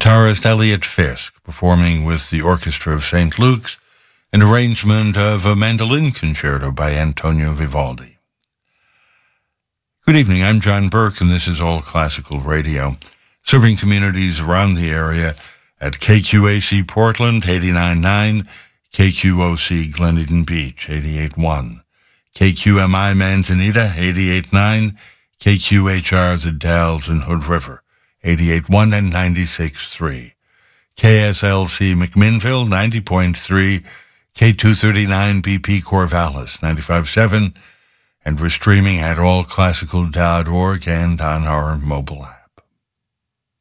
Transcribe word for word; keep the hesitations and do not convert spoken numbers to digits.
guitarist Elliot Fisk, performing with the Orchestra of Saint Luke's, an arrangement of a mandolin concerto by Antonio Vivaldi. Good evening, I'm John Burke, and this is All Classical Radio, serving communities around the area at K Q A C Portland, eighty-nine point nine, K Q O C Gleneden Beach, eighty-eight point one, K Q M I Manzanita, eighty-eight point nine, K Q H R The Dalles and Hood River, eighty-eight point one and ninety-six point three, K S L C McMinnville, ninety point three, K two thirty-nine B P Corvallis, ninety-five point seven, and we're streaming at all classical dot org and on our mobile app.